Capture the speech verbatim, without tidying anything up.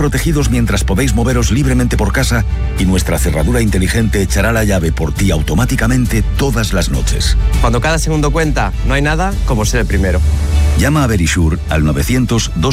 protegidos mientras podéis moveros libremente por casa y nuestra cerradura inteligente echará la llave por ti automáticamente todas las noches. Cuando cada segundo cuenta, no hay nada como ser el primero. Llama a Verisure al novecientos, dos